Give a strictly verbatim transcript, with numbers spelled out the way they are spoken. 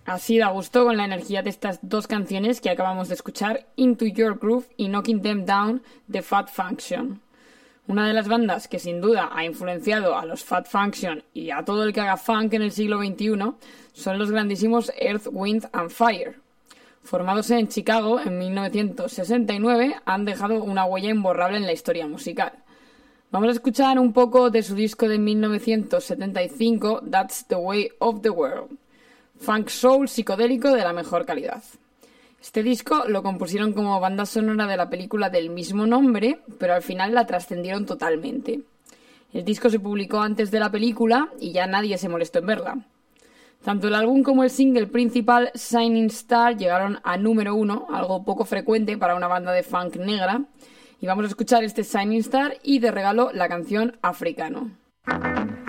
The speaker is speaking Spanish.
Así da gusto con la energía de estas dos canciones que acabamos de escuchar, Into Your Groove y Knocking Them Down de Fat Function. Una de las bandas que sin duda ha influenciado a los Fat Function y a todo el que haga funk en el siglo veintiuno son los grandísimos Earth, Wind and Fire. Formados en Chicago en mil novecientos sesenta y nueve, han dejado una huella imborrable en la historia musical. Vamos a escuchar un poco de su disco de mil novecientos setenta y cinco, That's the Way of the World. Funk soul psicodélico de la mejor calidad. Este disco lo compusieron como banda sonora de la película del mismo nombre, pero al final la trascendieron totalmente. El disco se publicó antes de la película y ya nadie se molestó en verla. Tanto el álbum como el single principal, Shining Star, llegaron a número uno, algo poco frecuente para una banda de funk negra. Y vamos a escuchar este Shining Star y de regalo la canción Africano.